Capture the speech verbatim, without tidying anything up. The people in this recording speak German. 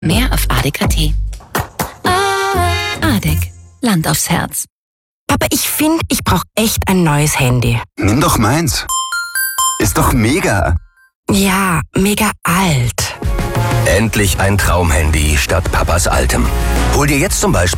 Mehr auf A D E C punkt A T. A D E C. Land aufs Herz. Papa, ich finde, ich brauche echt ein neues Handy. Nimm doch meins. Ist doch mega. Ja, mega alt. Endlich ein Traumhandy statt Papas altem. Hol dir jetzt zum Beispiel